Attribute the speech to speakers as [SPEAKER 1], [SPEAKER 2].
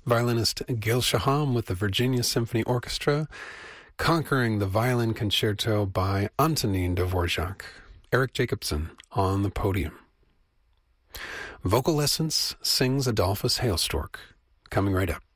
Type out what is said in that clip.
[SPEAKER 1] Violinist Gil Shaham with the Virginia Symphony Orchestra, Conquering the Violin Concerto by Antonin Dvorak. Eric Jacobson on the podium. Vocal Essence sings Adolphus Hailstork, coming right up.